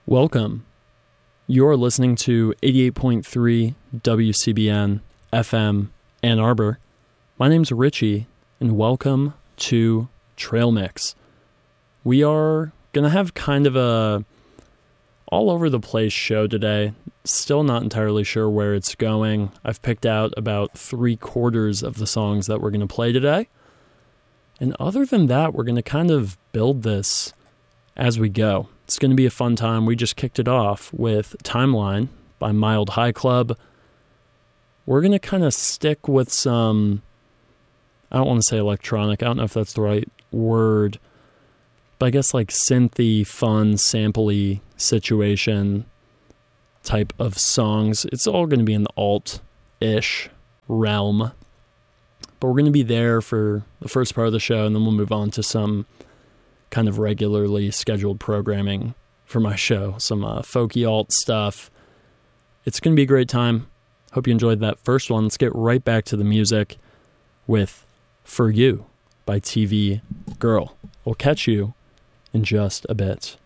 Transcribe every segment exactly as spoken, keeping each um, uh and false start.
Welcome. You're listening to eighty-eight point three W C B N F M Ann Arbor. My name's Richie, and welcome to Trail Mix. We are going to have kind of a all-over-the-place show today. Still not entirely sure where it's going. I've picked out about three-quarters of the songs that we're going to play today. And other than that, we're going to kind of build this as we go. It's going to be a fun time. We just kicked it off with Timeline by Mild High Club. We're going to kind of stick with some, I don't want to say electronic, I don't know if that's the right word, but I guess like synthy, fun, sampley situation type of songs. It's all going to be in the alt-ish realm. But we're going to be there for the first part of the show, and then we'll move on to some kind of regularly scheduled programming for my show. Some uh, folky alt stuff. It's going to be a great time. Hope you enjoyed that first one. Let's get right back to the music with For You by T V Girl. We'll catch you in just a bit.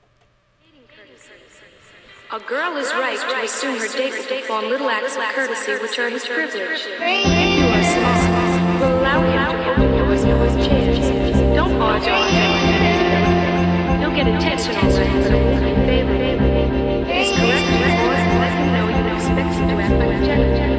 A girl is right to assume her date will perform little acts of courtesy which are his privilege. You are small. Will allow him to open doors no his chairs. Don't barge on. You'll get attention all right, but it won't be favored. It is correct to pause and let him know you expect him to act like a gentleman.